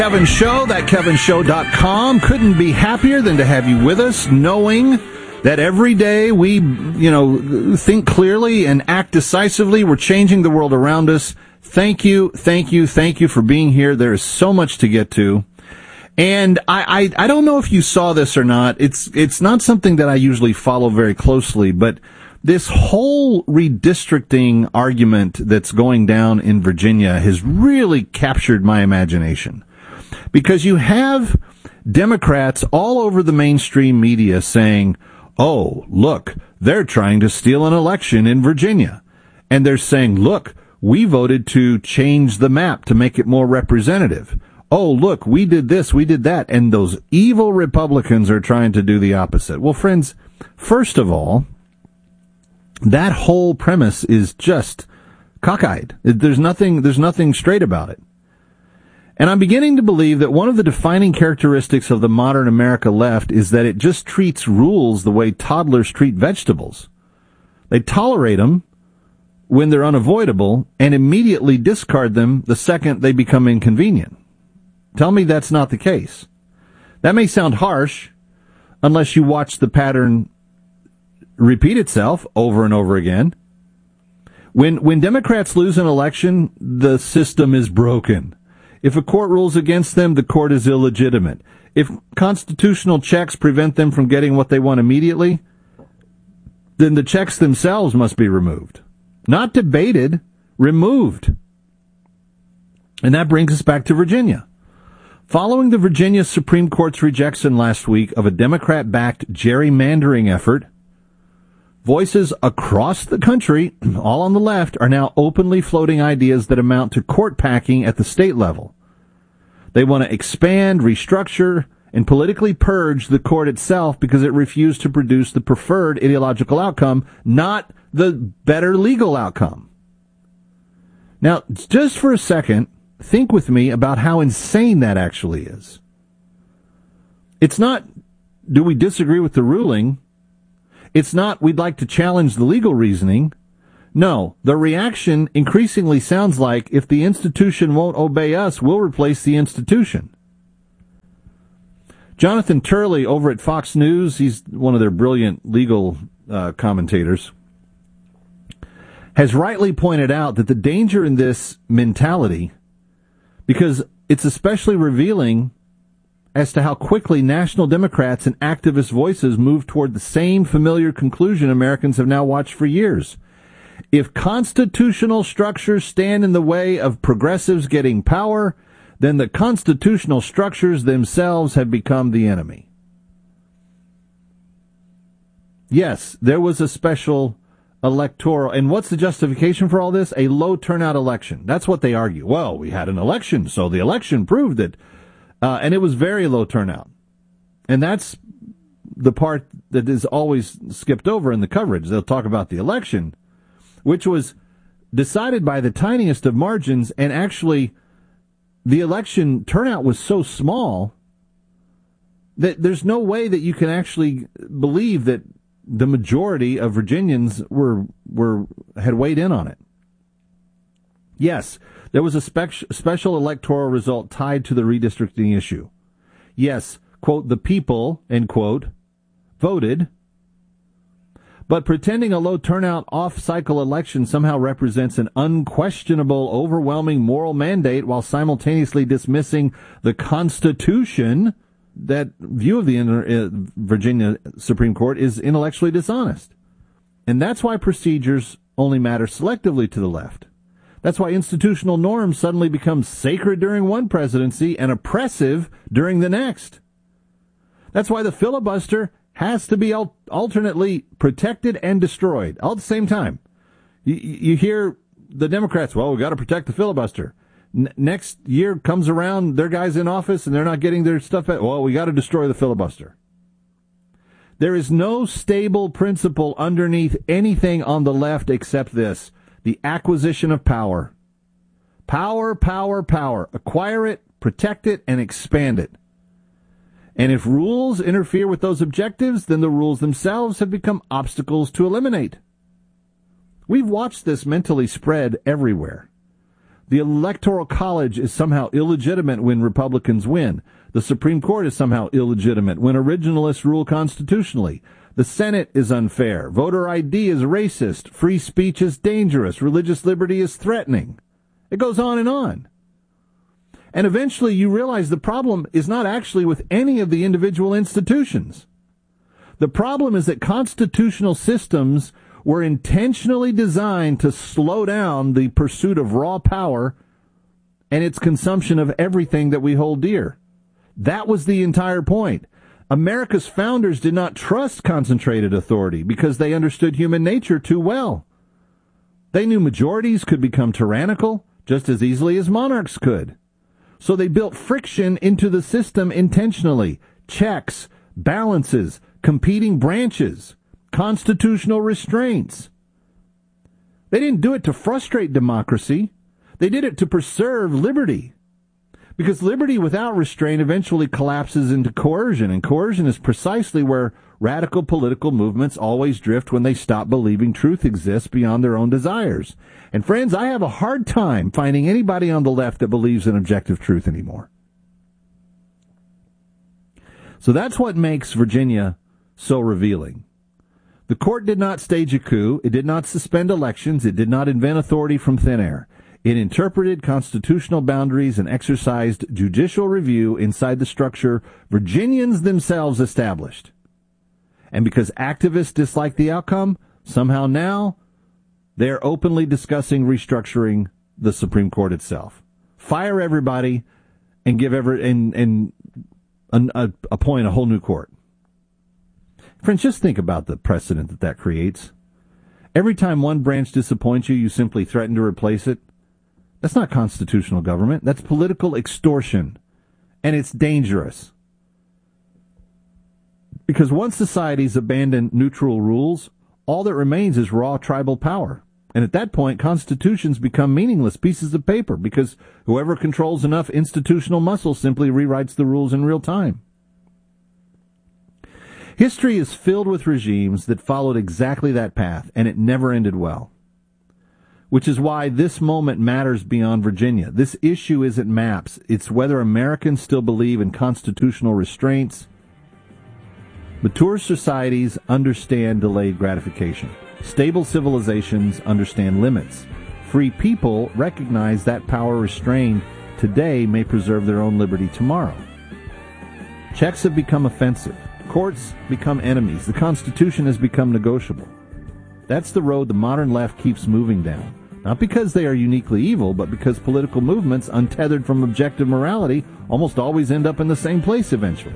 Kevin Show, thatkevinshow.com. Couldn't be happier than to have you with us, knowing that every day we, think clearly and act decisively. We're changing the world around us. Thank you for being here. There is so much to get to. And I don't know if you saw this or not. It's not something that I usually follow very closely, but this whole redistricting argument that's going down in Virginia has really captured my imagination. Because you have Democrats all over the mainstream media saying, oh, look, they're trying to steal an election in Virginia. And they're saying, look, we voted to change the map to make it more representative. Oh, look, we did this, we did that. And those evil Republicans are trying to do the opposite. Well, friends, first of all, that whole premise is just cockeyed. There's nothing straight about it. And I'm beginning to believe that one of the defining characteristics of the modern America left is that it just treats rules the way toddlers treat vegetables. They tolerate them when they're unavoidable and immediately discard them the second they become inconvenient. Tell me that's not the case. That may sound harsh unless you watch the pattern repeat itself over and over again. When Democrats lose an election, the system is broken. If a court rules against them, the court is illegitimate. If constitutional checks prevent them from getting what they want immediately, then the checks themselves must be removed. Not debated, removed. And that brings us back to Virginia. Following the Virginia Supreme Court's rejection last week of a Democrat-backed gerrymandering effort, voices across the country, all on the left, are now openly floating ideas that amount to court packing at the state level. They want to expand, restructure, and politically purge the court itself because it refused to produce the preferred ideological outcome, not the better legal outcome. Now, just for a second, think with me about how insane that actually is. It's not, do we disagree with the ruling? It's not, we'd like to challenge the legal reasoning. No, the reaction increasingly sounds like, if the institution won't obey us, we'll replace the institution. Jonathan Turley over at Fox News, he's one of their brilliant legal commentators, has rightly pointed out that the danger in this mentality, because it's especially revealing as to how quickly national Democrats and activist voices move toward the same familiar conclusion Americans have now watched for years. If constitutional structures stand in the way of progressives getting power, then the constitutional structures themselves have become the enemy. Yes, there was a special electoral, and what's the justification for all this? A low turnout election. That's what they argue. Well, we had an election, so the election proved it. And it was very low turnout. And that's the part that is always skipped over in the coverage. They'll talk about the election, which was decided by the tiniest of margins, and actually the election turnout was so small that there's no way that you can actually believe that the majority of Virginians had weighed in on it. Yes, there was a special electoral result tied to the redistricting issue. Yes, quote, the people, end quote, voted. But pretending a low turnout off-cycle election somehow represents an unquestionable, overwhelming moral mandate while simultaneously dismissing the Constitution, that view of the Virginia Supreme Court is intellectually dishonest. And that's why procedures only matter selectively to the left. That's why institutional norms suddenly become sacred during one presidency and oppressive during the next. That's why the filibuster has to be alternately protected and destroyed all at the same time. You hear the Democrats, well, we got to protect the filibuster. Next year comes around, their guys in office, and they're not getting their stuff back. Well, we got to destroy the filibuster. There is no stable principle underneath anything on the left except this: the acquisition of power. Power, power, power. Acquire it, protect it, and expand it. And if rules interfere with those objectives, then the rules themselves have become obstacles to eliminate. We've watched this mentally spread everywhere. The Electoral College is somehow illegitimate when Republicans win. The Supreme Court is somehow illegitimate when originalists rule constitutionally. The Senate is unfair. Voter ID is racist. Free speech is dangerous. Religious liberty is threatening. It goes on and on. And eventually you realize the problem is not actually with any of the individual institutions. The problem is that constitutional systems were intentionally designed to slow down the pursuit of raw power and its consumption of everything that we hold dear. That was the entire point. America's founders did not trust concentrated authority because they understood human nature too well. They knew majorities could become tyrannical just as easily as monarchs could. So they built friction into the system intentionally. Checks, balances, competing branches, constitutional restraints. They didn't do it to frustrate democracy. They did it to preserve liberty. Because liberty without restraint eventually collapses into coercion, and coercion is precisely where radical political movements always drift when they stop believing truth exists beyond their own desires. And friends, I have a hard time finding anybody on the left that believes in objective truth anymore. So that's what makes Virginia so revealing. The court did not stage a coup. It did not suspend elections. It did not invent authority from thin air. It interpreted constitutional boundaries and exercised judicial review inside the structure Virginians themselves established. And because activists dislike the outcome, somehow now they're openly discussing restructuring the Supreme Court itself. Fire everybody and give appoint a whole new court. Friends, just think about the precedent that creates. Every time one branch disappoints you, you simply threaten to replace it. That's not constitutional government. That's political extortion. And it's dangerous. Because once societies abandon neutral rules, all that remains is raw tribal power. And at that point, constitutions become meaningless pieces of paper because whoever controls enough institutional muscle simply rewrites the rules in real time. History is filled with regimes that followed exactly that path, and it never ended well. Which is why this moment matters beyond Virginia. This issue isn't maps. It's whether Americans still believe in constitutional restraints. Mature societies understand delayed gratification. Stable civilizations understand limits. Free people recognize that power restrained today may preserve their own liberty tomorrow. Checks have become offensive. Courts become enemies. The Constitution has become negotiable. That's the road the modern left keeps moving down. Not because they are uniquely evil, but because political movements, untethered from objective morality, almost always end up in the same place eventually.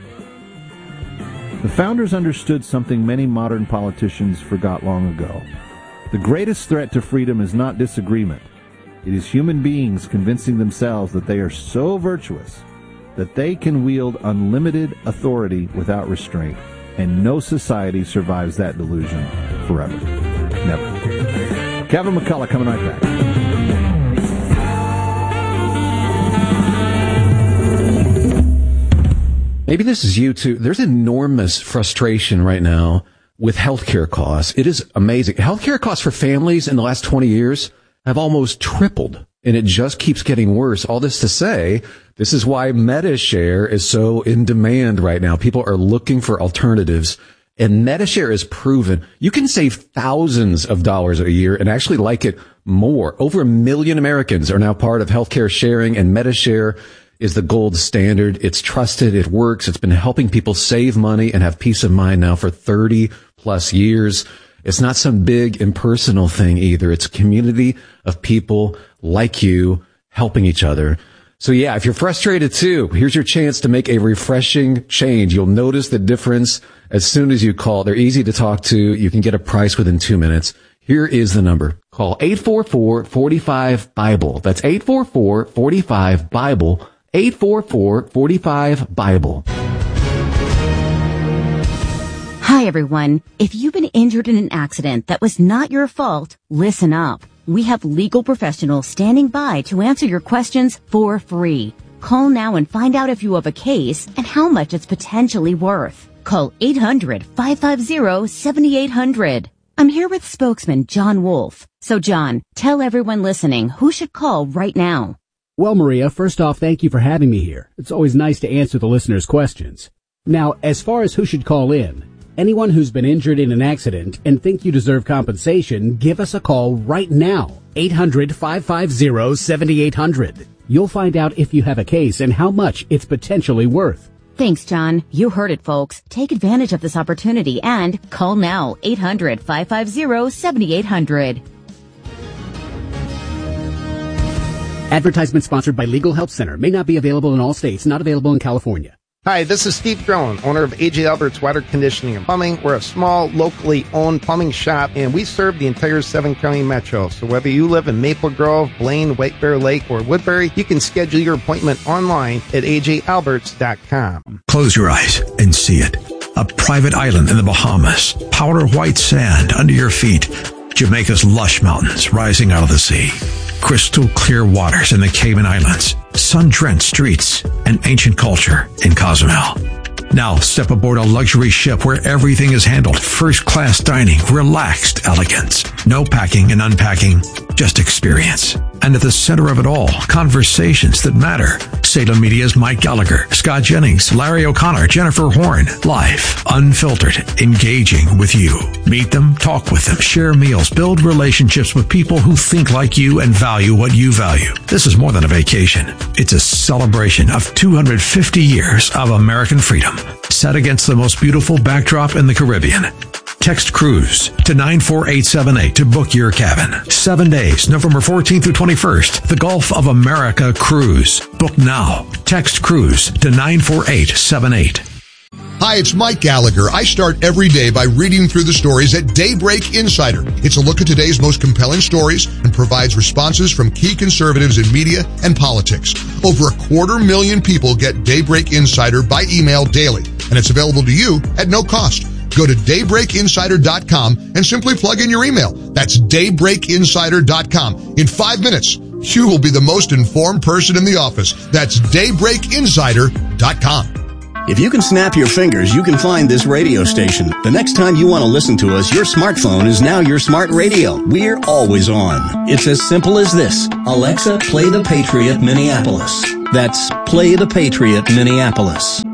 The founders understood something many modern politicians forgot long ago. The greatest threat to freedom is not disagreement. It is human beings convincing themselves that they are so virtuous that they can wield unlimited authority without restraint, and no society survives that delusion forever. Never. Kevin McCullough coming right back. Maybe this is you too. There's enormous frustration right now with healthcare costs. It is amazing. Healthcare costs for families in the last 20 years have almost tripled, and it just keeps getting worse. All this to say, this is why MediShare is so in demand right now. People are looking for alternatives. And MediShare is proven you can save thousands of dollars a year and actually like it more. Over 1 million Americans are now part of healthcare sharing, and MediShare is the gold standard. It's trusted. It works. It's been helping people save money and have peace of mind now for 30 plus years. It's not some big impersonal thing either. It's a community of people like you helping each other. So yeah, if you're frustrated too, here's your chance to make a refreshing change. You'll notice the difference as soon as you call. They're easy to talk to. You can get a price within 2 minutes. Here is the number. Call 844-45-BIBLE. That's 844-45-BIBLE. 844-45-BIBLE. Hi, everyone. If you've been injured in an accident that was not your fault, listen up. We have legal professionals standing by to answer your questions for free. Call now and find out if you have a case and how much it's potentially worth. Call 800-550-7800. I'm here with spokesman John Wolf. So, John, tell everyone listening who should call right now. Well, Maria, first off, thank you for having me here. It's always nice to answer the listeners' questions. Now, as far as who should call in, anyone who's been injured in an accident and think you deserve compensation, give us a call right now. 800-550-7800. You'll find out if you have a case and how much it's potentially worth. Thanks, John. You heard it, folks. Take advantage of this opportunity and call now. 800-550-7800. Advertisement sponsored by Legal Help Center. May not be available in all states. Not available in California. Hi, this is Steve Drone, owner of A.J. Albert's Water Conditioning and Plumbing. We're a small, locally owned plumbing shop, and we serve the entire 7-county metro. So whether you live in Maple Grove, Blaine, White Bear Lake, or Woodbury, you can schedule your appointment online at ajalberts.com. Close your eyes and see it. A private island in the Bahamas. Powder white sand under your feet. Jamaica's lush mountains rising out of the sea. Crystal clear waters in the Cayman Islands. Sun-drenched streets and ancient culture in Cozumel. Now step aboard a luxury ship where everything is handled. First-class dining, relaxed elegance. No packing and unpacking, just experience. And at the center of it all, conversations that matter. Salem Media's Mike Gallagher, Scott Jennings, Larry O'Connor, Jennifer Horn. Live, unfiltered, engaging with you. Meet them, talk with them, share meals, build relationships with people who think like you and value what you value. This is more than a vacation. It's a celebration of 250 years of American freedom, set against the most beautiful backdrop in the Caribbean. Text cruise to 94878 to book your cabin. 7 days, November 14th through 21st. The Gulf of America Cruise. Book now. Text cruise to 94878. Hi, it's Mike Gallagher. I start every day by reading through the stories at Daybreak Insider. It's a look at today's most compelling stories and provides responses from key conservatives in media and politics. Over 250,000 people get Daybreak Insider by email daily, and it's available to you at no cost. Go to daybreakinsider.com and simply plug in your email. That's daybreakinsider.com. In 5 minutes, you will be the most informed person in the office. That's daybreakinsider.com. If you can snap your fingers, you can find this radio station. The next time you want to listen to us, your smartphone is now your smart radio. We're always on. It's as simple as this. Alexa, play the Patriot Minneapolis. That's Play the Patriot Minneapolis.